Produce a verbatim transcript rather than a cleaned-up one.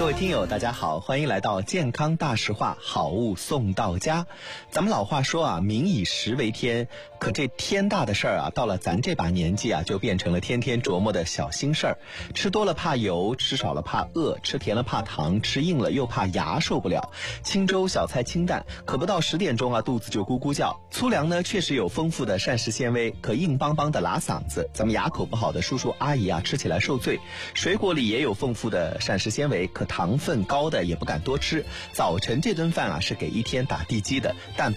各位听友大家好，欢迎来到健康大实话，好物送到家。咱们老话说啊，民以食为天，可这天大的事儿啊，到了咱这把年纪啊，就变成了天天琢磨的小心事儿。吃多了怕油，吃少了怕饿，吃甜了怕糖，吃硬了又怕牙受不了。清粥小菜清淡，可不到十点钟啊，肚子就咕咕叫。粗粮呢，确实有丰富的膳食纤维，可硬邦邦的拉嗓子，咱们牙口不好的叔叔阿姨啊，吃起来受罪。水果里也有丰富的膳食纤维，可糖分高的也不敢多吃。早晨这顿饭啊，是给一天打地基的，蛋白